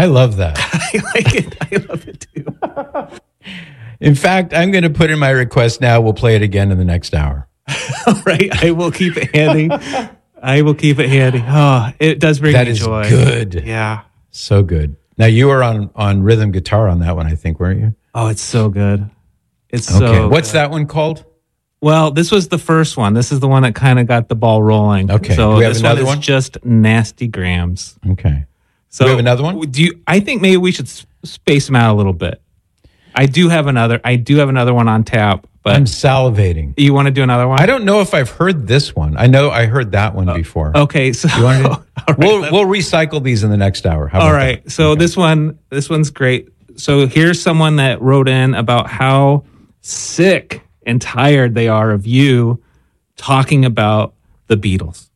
I love that. I like it. I love it too. In fact, I'm going to put in my request now. We'll play it again in the next hour. All right. I will keep it handy. Oh, it does bring me joy. That is good. Yeah. So good. Now, you were on rhythm guitar on that one, I think, weren't you? Oh, it's so good. It's okay. so What's good. that one called? Well, this was the first one. This is the one that kind of got the ball rolling. Okay. So Do we have this another one is just Nasty Grams. Okay. So Do we have another one? I think maybe we should space them out a little bit. I do have another one on tap, but I'm salivating. You want to do another one? I don't know if I've heard this one. I know I heard that one before. Okay, so you want to, right, we'll recycle these in the next hour. How about all right. that? So okay. this one's great. So here's someone that wrote in about how sick and tired they are of you talking about the Beatles.